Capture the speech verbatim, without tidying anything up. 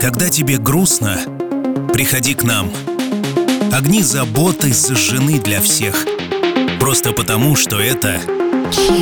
Когда тебе грустно, приходи к нам. Огни заботы зажжены для всех. Просто потому, что это... Чил.